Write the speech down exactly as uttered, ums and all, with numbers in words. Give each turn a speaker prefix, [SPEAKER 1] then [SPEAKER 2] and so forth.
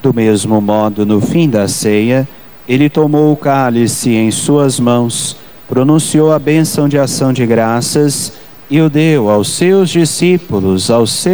[SPEAKER 1] Do mesmo modo, no fim da ceia, ele tomou o cálice em suas mãos, pronunciou a bênção de ação de graças e o deu aos seus discípulos, aos seus